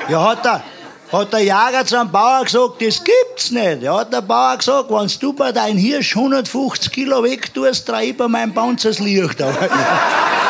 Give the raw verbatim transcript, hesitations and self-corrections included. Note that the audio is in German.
Ja, hat der, hat der Jäger zum Bauer gesagt, das gibt's nicht. Ja, hat der Bauer gesagt, wenn du bei deinem Hirsch hundertfünfzig Kilo weg tust, dreh ich bei meinem Panzer das Licht.